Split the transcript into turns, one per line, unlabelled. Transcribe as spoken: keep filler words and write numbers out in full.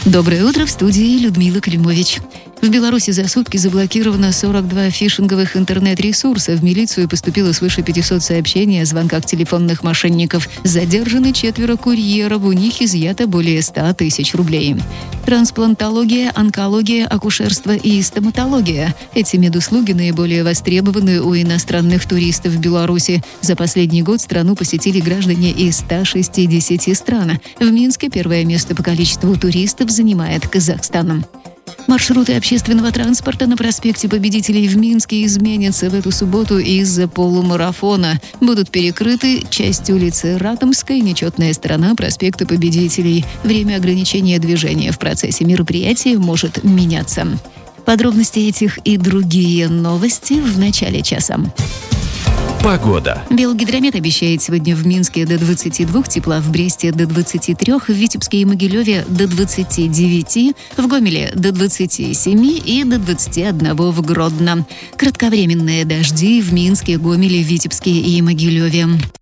Доброе утро, в студии Людмила Климович. В Беларуси за сутки заблокировано сорок два фишинговых интернет-ресурса. В милицию поступило свыше пятисот сообщений о звонках телефонных мошенников. Задержаны четверо курьеров, у них изъято более ста тысяч рублей. Трансплантология, онкология, акушерство и стоматология. Эти медуслуги наиболее востребованы у иностранных туристов в Беларуси. За последний год страну посетили граждане из ста шестидесяти стран. В Минске первое место по количеству туристов занимает Казахстан. Маршруты общественного транспорта на проспекте Победителей в Минске изменятся в эту субботу из-за полумарафона. Будут перекрыты часть улицы Ратомской, нечетная сторона проспекта Победителей. Время ограничения движения в процессе мероприятия может меняться. Подробности этих и другие новости в начале часа.
Погода.
Белгидромет обещает сегодня в Минске до двадцати двух, тепла в Бресте до двадцати трёх, в Витебске и Могилеве до двадцати девяти, в Гомеле до двадцати семи и до двадцати одного в Гродно. Кратковременные дожди в Минске, Гомеле, Витебске и Могилеве.